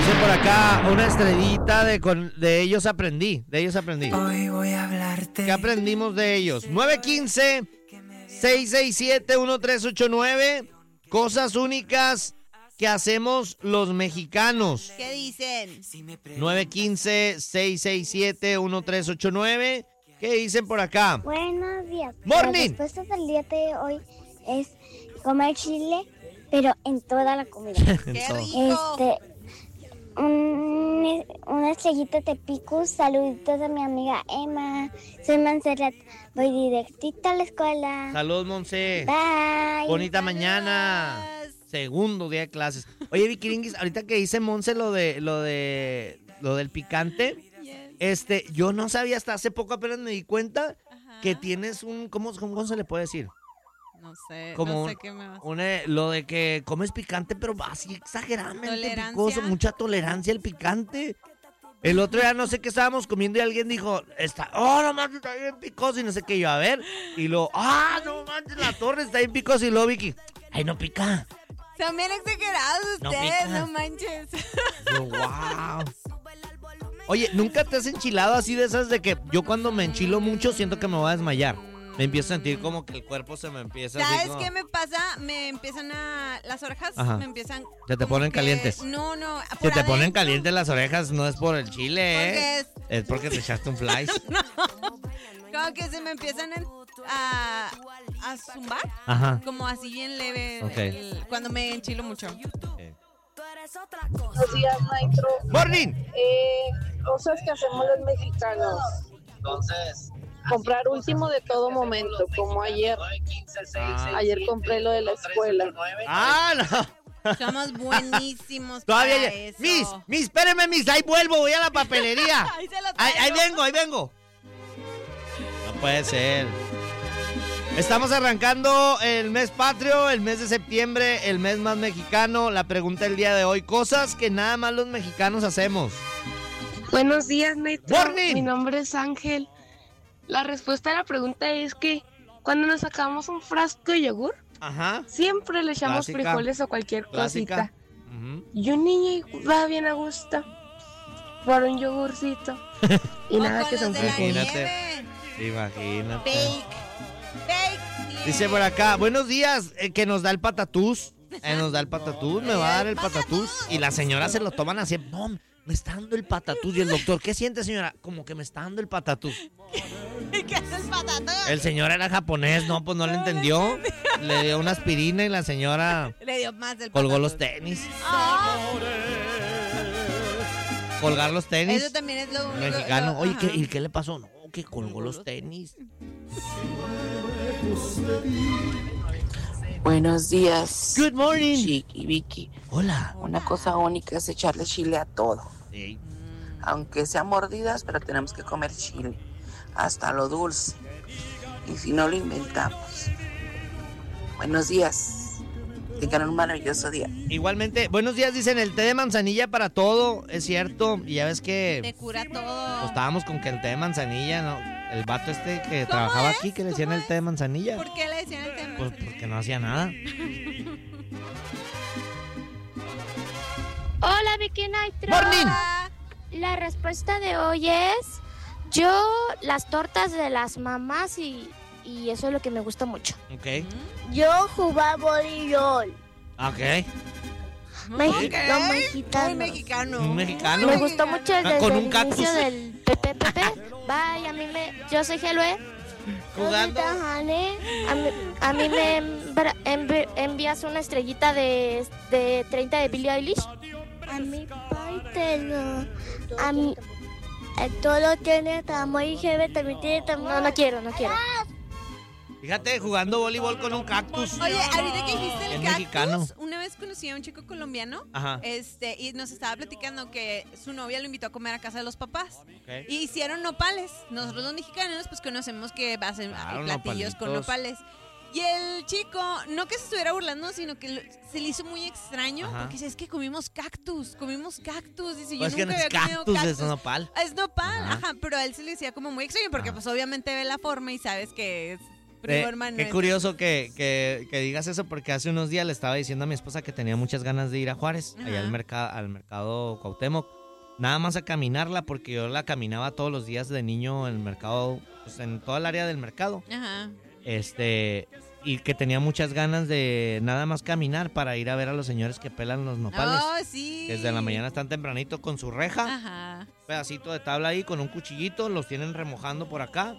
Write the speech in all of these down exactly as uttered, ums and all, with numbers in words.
Dice por acá una estrellita de, con, de ellos aprendí. De ellos aprendí. Hoy voy a hablarte. ¿Qué aprendimos de ellos? nueve uno cinco, seis seis siete, uno tres ocho nueve. Cosas únicas que hacemos los mexicanos. ¿Qué dicen? nueve uno cinco, seis seis siete, uno tres ocho nueve. ¿Qué dicen por acá? Buenos días. Morning. La respuesta del día de hoy es comer chile, pero en toda la comida. ¡Qué rico! Este, un, una estrellita de picus. Saluditos a mi amiga Emma. Soy Montserrat. Voy directita a la escuela. Saludos, Monse. Bye. Bonita Saludos. mañana. Segundo día de clases. Oye, Vicky Ringuis, ahorita que dice Monse lo de lo de lo del picante, Yes. este, yo no sabía hasta hace poco apenas me di cuenta Ajá. que tienes un ¿cómo, cómo se le puede decir? No sé, Como no un- sé qué me vas a Una, lo de que comes picante, pero así exageradamente ¿Tolerancia? picoso, mucha tolerancia al picante. El otro día no sé qué estábamos comiendo y alguien dijo, está, oh, no manches, está bien picoso y no sé qué, yo, a ver. Y luego, ah, no manches, la torre está bien picosa y luego Vicky, ay, no pica. Son bien exagerados No ustedes, pica. no manches. Yo, wow. Oye, ¿nunca te has enchilado así de esas de que yo cuando me enchilo mucho siento que me voy a desmayar? Me empiezo a sentir como que el cuerpo se me empieza así ¿Sabes como- qué me pasa? Me empiezan a... Las orejas Ajá. me empiezan... Se te como ponen que- calientes. No, no. Se por te ponen adentro. calientes las orejas, no es por el chile, ¿eh? Porque Es porque te echaste un fly. Como que se me empiezan a, a zumbar. Ajá. Como así bien leve. Ok. el- cuando me enchilo mucho. Buenos días, maestro. ¡Morning! Eh, cosas que hacemos los mexicanos. Entonces, Comprar último de todo momento, como ayer. Ah. Ayer compré lo de la escuela. ¡Ah, no! Somos buenísimos Todavía para ya- eso. Miss, Miss, espéreme, Miss, ahí vuelvo, voy a la papelería. Ahí se lo Ahí, ahí traigo. vengo, ahí vengo. No puede ser. Estamos arrancando el mes patrio, el mes de septiembre, el mes más mexicano. La pregunta del día de hoy, cosas que nada más los mexicanos hacemos. Buenos días, maestro. Morning. Mi nombre es Ángel. La respuesta a la pregunta es que cuando nos sacamos un frasco de yogur, Ajá. siempre le echamos Clásica. frijoles o cualquier Clásica. cosita. Ujú. Y un niño va bien a gusto por un yogurcito. Y O nada con que los son de la frijoles. Imagínate. nieve. Imagínate. Fake. Fake. Dice por acá, buenos días, eh, que nos da el patatús. Eh, nos da el patatús, me va a dar el patatús. Y las señoras se lo toman así, ¡pum! Me está dando el patatús. Y el doctor, ¿qué siente, señora? Como que me está dando el patatús. ¿Qué hace el patatón? El señor era japonés, no, pues no le entendió. Le dio una aspirina y la señora Le dio más del colgó patatús. los tenis. Ah, Colgar los tenis. eso también es lo único. Mexicano. lo- Oye, ajá. ¿qué, ¿y qué le pasó? No, que colgó los tenis. Buenos días, Good morning. Chiqui Vicky. Hola. Una cosa única es echarle chile a todo. Ey. Aunque sean mordidas, pero tenemos que comer chile. Hasta lo dulce. Y si no lo inventamos. Buenos días. Tengan un maravilloso día. Igualmente, buenos días, dicen el té de manzanilla para todo, es cierto. Y ya ves que Te cura pues, todo. estábamos con que el té de manzanilla, ¿no? El vato este que ¿Cómo trabajaba es? aquí, que le decían ¿Cómo el té de manzanilla. ¿Por qué le decían el tema? Pues porque no hacía nada. Hola, Vicky Nitro. Morning. Ah, La respuesta de hoy es yo las tortas de las mamás y, y eso es lo que me gusta mucho. Ok, Yo jugaba voleibol. ok. México, ok. mexicano. Muy mexicano. Un mexicano. Me gustó mucho Ah, desde con el un cactus. inicio del Pepe Pepe. Bye, a mí me... Yo soy Helue. Jugando. A mí, a mí me embra- envi- envías una estrellita de, de treinta de Billie Eilish. A mi parte no. A mí... eh, todo tiene tamaño y G B también tiene tamaño. No, no quiero, no quiero. Fíjate, jugando voleibol con un cactus. Oye, ahorita que dijiste el Es cactus, mexicano. una vez conocí a un chico colombiano, Ajá. este, y nos estaba platicando que su novia lo invitó a comer a casa de los papás. Ok. Y hicieron nopales. Nosotros los mexicanos, pues conocemos que hacen Claro, platillos con nopalitos. nopales. Y el chico, no que se estuviera burlando, sino que lo- se le hizo muy extraño. Ajá. Porque dice, es que comimos cactus, comimos cactus. Dice, yo Pues es que nunca no es había comido cactus, cactus. es nopal. Es nopal, Ajá. ajá. Pero a él se le decía como muy extraño, porque Ajá. pues obviamente ve la forma y sabes que es Primo Eh, hermano. qué ese. curioso que, que, que digas eso, porque hace unos días le estaba diciendo a mi esposa que tenía muchas ganas de ir a Juárez, Ajá. allá al, mercado al mercado Cuauhtémoc. Nada más a caminarla, porque yo la caminaba todos los días de niño en el mercado, pues en toda el área del mercado. Ajá. Este, y que tenía muchas ganas de nada más caminar para ir a ver a los señores que pelan los nopales. Oh, sí. Que desde la mañana están tempranito con su reja, Ajá. pedacito de tabla ahí con un cuchillito, los tienen remojando por acá.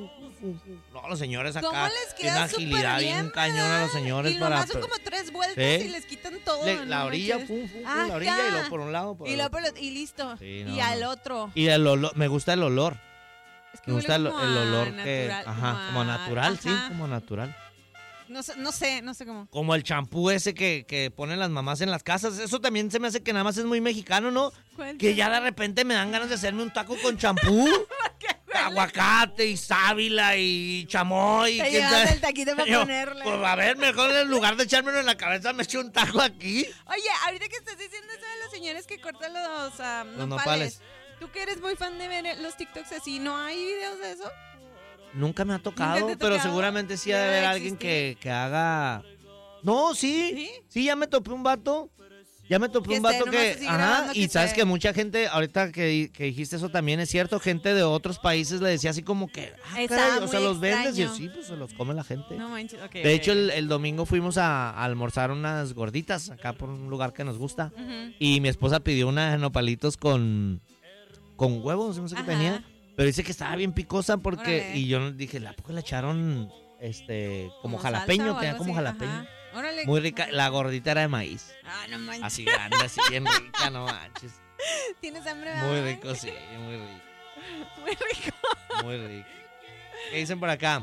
No, los señores acá ¿Cómo les tienen queda agilidad súper bien bien, cañón a los verdad? señores Y para nomás son como tres vueltas Sí. y les quitan todo. le- no la orilla, manches. pum, pum, pum, Ajá. la orilla y luego por un lado por Y, el luego otro. por lo- y listo. Sí, no, y al no. otro. Y el olor, me gusta el olor. Es que Me huele gusta el, como el a olor que natural, ajá, como a- natural, sí, ajá. como natural. No sé, no sé, no sé cómo. Como el champú ese que, que ponen las mamás en las casas. Eso también se me hace que nada más es muy mexicano, ¿no? ¿Cuál? Que ya de repente me dan ganas de hacerme un taco con champú. Aguacate y sábila y chamoy. Te ¿quién llevas sabe? el taquito para Yo, ponerle. Pues a ver, mejor en lugar de echármelo en la cabeza me echo un taco aquí. Oye, ahorita que estás diciendo eso de los señores que cortan los, ah, Los nopales, nopales. tú que eres muy fan de ver los TikToks así, ¿no hay videos de eso? Nunca me ha tocado, ¿Nunca te ha pero tocado? seguramente sí ha de Debe haber de alguien existir. que, que haga... No, sí, ¿Sí? sí, ya me topé un vato. Ya me topé Que un esté vato nomás que... así Ajá, grabando, y que sabes esté- que mucha gente, ahorita que, que dijiste eso también es cierto, gente de otros países le decía así como que... Ah, Estaba caray, o muy sea, los vendes y yo, extraño. sí, pues se los come la gente. No manches, ok. De hecho, el, el domingo fuimos a, a almorzar unas gorditas acá por un lugar que nos gusta. Y mi esposa pidió unas nopalitos con, con huevos, no sé qué Ajá. tenía. Pero dice que estaba bien picosa porque... Órale. Y yo dije, ¿la poco le echaron este como salsa jalapeño? o Tenía algo como así, jalapeño. ajá. Órale. Muy rica. La gordita era de maíz. Ah, no manches. Así grande, así bien rica, no manches. ¿Tienes hambre? Muy verdad? rico, sí, muy rico. Muy rico. Muy rico. ¿Qué dicen por acá?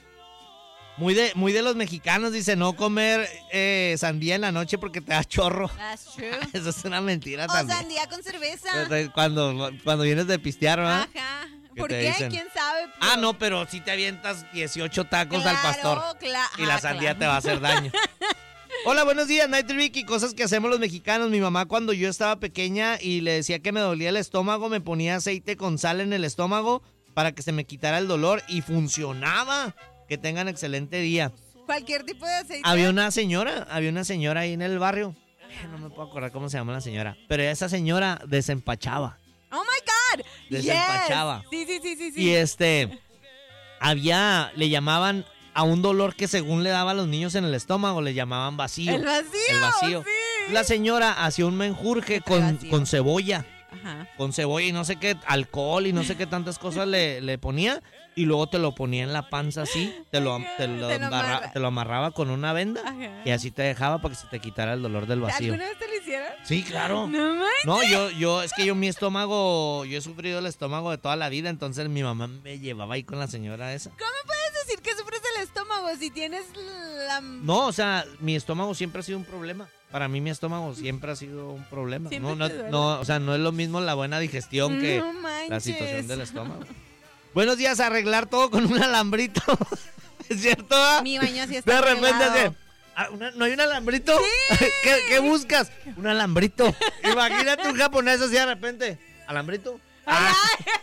Muy de, muy de los mexicanos, dice, no comer eh, sandía en la noche porque te da chorro. That's true. Eso es una mentira O también. sandía con cerveza. Cuando, cuando vienes de pistear, ¿verdad? Ajá. ¿Qué ¿Por te qué? dicen? ¿Quién sabe? Ah, no, pero si te avientas dieciocho tacos Claro, al pastor cla- y la ah, sandía claro. te va a hacer daño. Hola, buenos días, Night Ricky. Cosas que hacemos los mexicanos. Mi mamá cuando yo estaba pequeña y le decía que me dolía el estómago, me ponía aceite con sal en el estómago para que se me quitara el dolor y funcionaba. Que tengan excelente día. Cualquier tipo de aceite. Había una señora, había una señora ahí en el barrio. Ay, no me puedo acordar cómo se llama la señora. Pero esa señora desempachaba. Oh my God. Desempachaba. Yes. Sí, sí, sí, sí, sí. Y este, había, le llamaban a un dolor que según le daba a los niños en el estómago, le llamaban vacío. El vacío. El vacío. Sí. La señora hacía un menjurje Este con, vacío. con cebolla. Ajá. Con cebolla y no sé qué, alcohol y no sé qué tantas cosas le, le ponía. Y luego te lo ponía en la panza así, te lo, te lo, Te lo embarra- amarra. te lo amarraba con una venda. Ajá. Y así te dejaba para que se te quitara el dolor del vacío. ¿Alguna vez te lo hicieron? Sí, claro. No manches. No, yo, yo, es que yo mi estómago, yo he sufrido el estómago de toda la vida, entonces mi mamá me llevaba ahí con la señora esa. ¿Cómo puedes decir que sufres el estómago si tienes la... No, o sea, mi estómago siempre ha sido un problema. Para mí mi estómago siempre ha sido un problema. Siempre No, no, te duele. no, o sea, no es lo mismo la buena digestión que No manches. la situación del estómago. Buenos días, arreglar todo con un alambrito. ¿Es cierto? ah? Mi baño sí está De repente arreglado. así, ah, una- ¿no hay un alambrito? ¿Qué, qué buscas? Un alambrito. Imagínate un japonés así de repente. ¿Alambrito? Ah.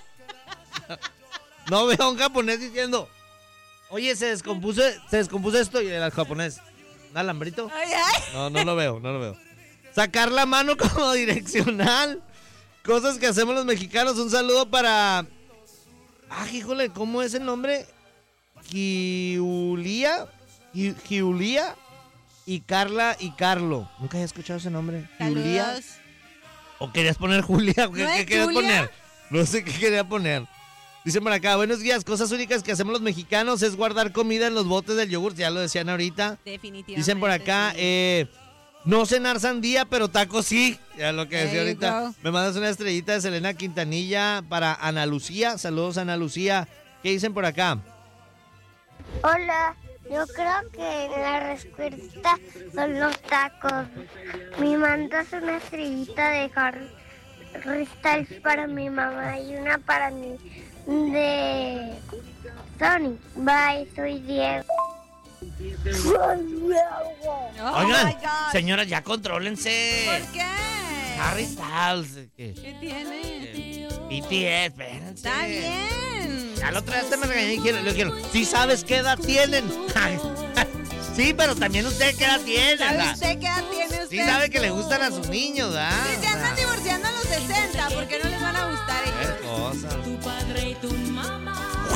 No veo a un japonés diciendo, oye, se descompuso, se descompuso esto. Y el japonés, ¿un alambrito? Ay, ay. No, no lo veo, no lo veo. Sacar la mano como direccional. Cosas que hacemos los mexicanos. Un saludo para... Ah, híjole, ¿cómo es el nombre? Giulia. Gi- Giulia y Carla y Carlo. Nunca había escuchado ese nombre. Giulia. Saludos. ¿O querías poner Julia? ¿O ¿Qué, ¿No qué es querías Julia? poner? No sé qué quería poner. Dicen por acá, buenos días. Cosas únicas que hacemos los mexicanos es guardar comida en los botes del yogur. Ya lo decían ahorita. Definitivamente. Dicen por acá, sí. eh, no cenar sandía, pero tacos sí. Ya lo que There decía you ahorita. go. Me mandas una estrellita de Selena Quintanilla para Ana Lucía. Saludos, Ana Lucía. ¿Qué dicen por acá? Hola, yo creo que la respuesta son los tacos. Me mandas una estrellita de Harry Styles para mi mamá y una para mí de Sony. Bye, soy Diego. Oh Oigan, my God. señoras, ya contrólense. ¿Por qué? Harry Styles. ¿qué? ¿Qué tiene? B T S, espérense. Está bien. Al otro día te me regañé y dijeron, le dijeron, sí sabes qué edad tienen. Sí, pero también usted qué edad tiene, ¿Sabe ¿verdad? usted qué edad tiene usted? Sí sabe que le gustan a sus niños, ¿verdad? Si se andan divorciando a los sesenta, ¿por qué no les van a gustar ellos? Qué cosa. Tu padre y tu mamá.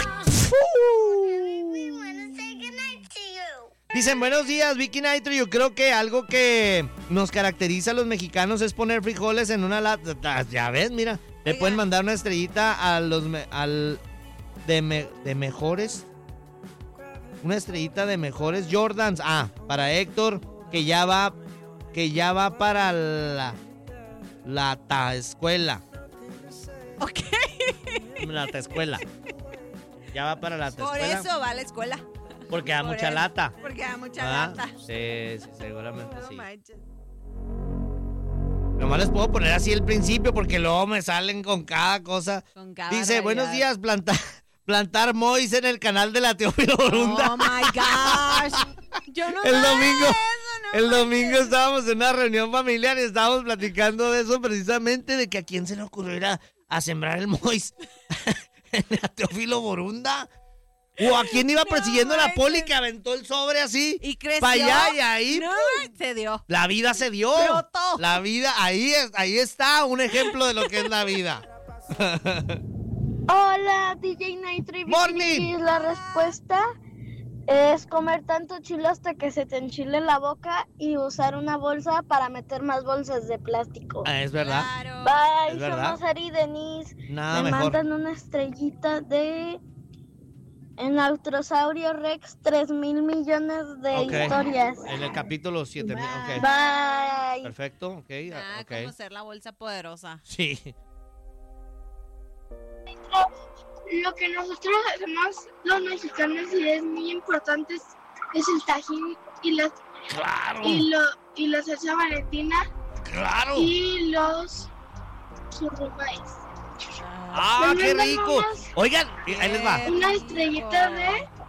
Dicen, buenos días, Vicky Nitro. Yo creo que algo que nos caracteriza a los mexicanos es poner frijoles en una lata. Ya ves, mira. Le Oiga. pueden mandar una estrellita a los me- al de, me- de mejores. Una estrellita de mejores Jordans. Ah, para Héctor, que ya va que ya va para la la ta escuela. Ok. La ta escuela. Ya va para la ta Por escuela. eso va a la escuela. Porque da Por mucha eso. lata. Porque da mucha ¿Ah? lata. Sí, sí, seguramente No sí. manches. Nomás les puedo poner así el principio porque luego me salen con cada cosa. Con cada Dice, barbaridad. buenos días, plantar, plantar Mois en el canal de la Teófilo Borunda. Oh my gosh. Yo no El sé domingo, eso, no el domingo manches. estábamos en una reunión familiar y estábamos platicando de eso precisamente, de que a quién se le ocurrió ir a, a sembrar el Mois en la Teófilo Borunda. O a quién iba No persiguiendo la poli manches. que aventó el sobre así. Y creció. Pa' allá y ahí, No, se dio. La vida se dio. Brotó. La vida, ahí, es- ahí está un ejemplo de lo que es la vida. Hola, D J Nitro y Morning. Vicky. La respuesta es comer tanto chile hasta que se te enchile la boca y usar una bolsa para meter más bolsas de plástico. Ah, es verdad. Claro. Bye, ¿Es verdad? somos Ari y Denise. Nada Me mejor. mandan una estrellita de en Autrosaurio Rex tres mil millones de Ok. historias. En el capítulo siete mil. Ok. Bye. Perfecto. Ok. Ah, ok. como ser la bolsa poderosa. Sí. Lo que nosotros hacemos los mexicanos y es muy importante es, es el tajín y la, Claro. y, lo, y la salsa valentina Claro. y los churrumais. Ah, Me qué mandan rico. unas- Oigan, ahí les va. Una estrellita de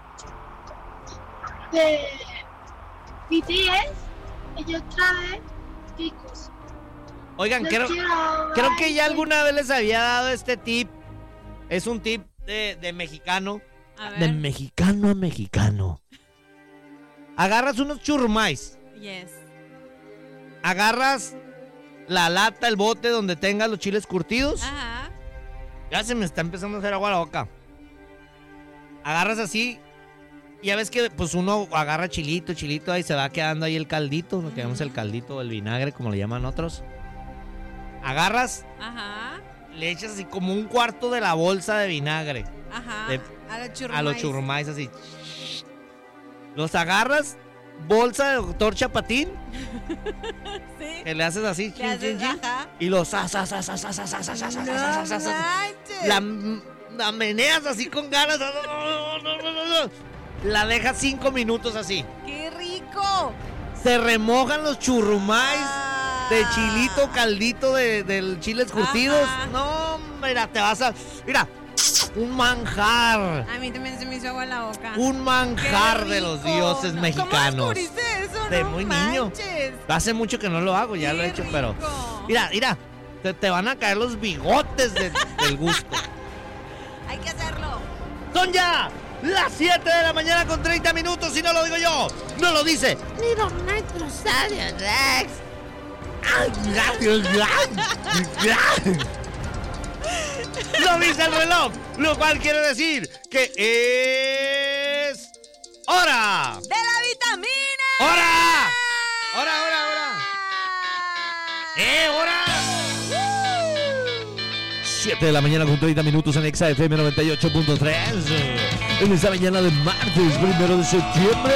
de B T S y otra de picos. Oigan, Los creo, quiero, creo bye. que ya alguna vez les había dado este tip. Es un tip de, de mexicano. A De ver. mexicano a mexicano. Agarras unos churrumais. Yes. Agarras la lata, el bote donde tengas los chiles curtidos. Ajá. Ya se me está empezando a hacer agua la boca. Agarras así. Y ya ves que pues uno agarra chilito, chilito, ahí se va quedando ahí el caldito. Lo que llamamos el caldito, el vinagre, como le llaman otros. Agarras, Ajá. le echas así como un cuarto de la bolsa de vinagre. Ajá. De- a los churrumais. A los churrumais así. Los agarras, bolsa de doctor Chapatín, Sí. que le haces así, Le chin, haces, chin, chin, ajá. y los as, as, as, as, as, as, as, as, as, as, as, as, No as. manches. La, la meneas así con ganas. La dejas cinco minutos así. ¡Qué rico! Se remojan los churrumais Ah. de chilito, caldito de, del chiles curtidos. Ajá. No, mira, te vas a... Mira, un manjar. A mí también se me hizo agua en la boca. Un manjar ¡Qué de los rico! dioses No, mexicanos. ¿Cómo descubriste eso? De No muy niño. manches. Hace mucho que no lo hago, ya ¡Qué lo he hecho, pero... rico! Mira, mira, te, te van a caer los bigotes de- del gusto. Hay que hacerlo. Son ya las siete de la mañana con treinta minutos y no lo digo yo, no lo dice ni Don Nitro Sadio Rex. Ay, gracias, gracias. Lo dice el reloj, lo cual quiere decir que es hora. ¡De la vitamina! ¡Hora! ¡Hora, hora, hora! ¡Eh, hora! siete de la mañana con treinta minutos en Exa F M noventa y ocho punto tres. En esta mañana de martes, primero de septiembre.